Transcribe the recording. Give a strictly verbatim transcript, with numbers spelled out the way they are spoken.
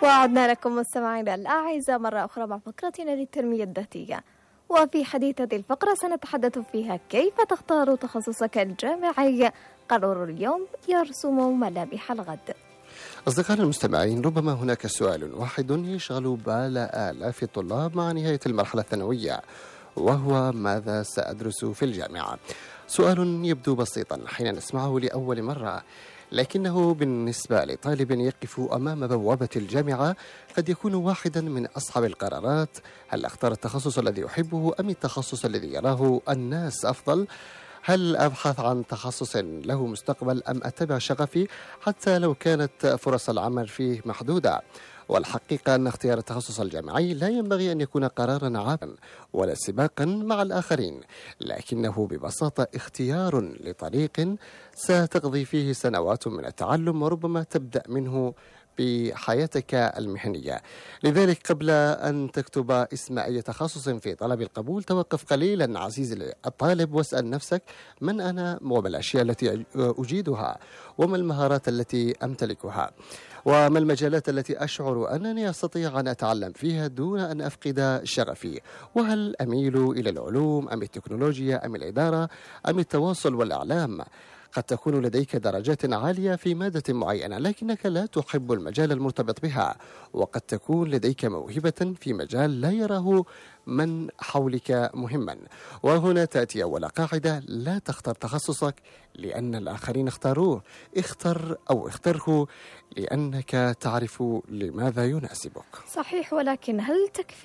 وعدنا لكم مستمعينا الأعزاء مرة أخرى مع فقرتنا للتنمية الذاتية. وفي حديثة الفقرة سنتحدث فيها كيف تختار تخصصك الجامعي. قرار اليوم يرسم ملامح الغد. أصدقائنا المستمعين، ربما هناك سؤال واحد يشغل بال آلاف الطلاب مع نهاية المرحلة الثانوية، وهو ماذا سأدرس في الجامعة؟ سؤال يبدو بسيطا حين نسمعه لأول مرة، لكنه بالنسبة لطالب يقف أمام بوابة الجامعة قد يكون واحدا من أصعب القرارات. هل أختار التخصص الذي أحبه أم التخصص الذي يراه الناس أفضل؟ هل أبحث عن تخصص له مستقبل أم أتبع شغفي حتى لو كانت فرص العمل فيه محدودة؟ والحقيقة أن اختيار التخصص الجامعي لا ينبغي أن يكون قرارا عابا ولا سباقا مع الآخرين، لكنه ببساطة اختيار لطريق ستقضي فيه سنوات من التعلم وربما تبدأ منه بحياتك المهنية. لذلك قبل أن تكتب اسم أي تخصص في طلب القبول، توقف قليلا عزيزي الطالب واسأل نفسك: من أنا؟ وما الأشياء التي أجيدها؟ وما المهارات التي أمتلكها؟ وما المجالات التي أشعر أنني أستطيع أن أتعلم فيها دون أن أفقد شغفي؟ وهل أميل إلى العلوم أم التكنولوجيا أم الإدارة أم التواصل والإعلام؟ قد تكون لديك درجات عالية في مادة معينة لكنك لا تحب المجال المرتبط بها، وقد تكون لديك موهبة في مجال لا يراه من حولك مهما. وهنا تأتي أول قاعدة: لا تختار تخصصك لأن الآخرين اختاروه، اختر أو اختره لأنك تعرف لماذا يناسبك. صحيح، ولكن هل تكفي